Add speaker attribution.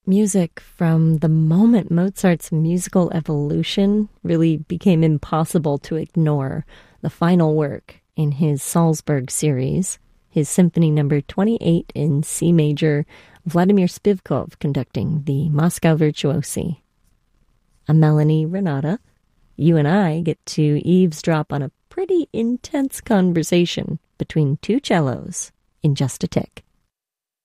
Speaker 1: music from the moment Mozart's musical evolution really became impossible to ignore. The final work in his Salzburg series, his Symphony No. 28 in C major, Vladimir Spivkov conducting the Moscow Virtuosi. I'm Melanie Renata. You and I get to eavesdrop on a pretty intense conversation between two cellos in just a tick.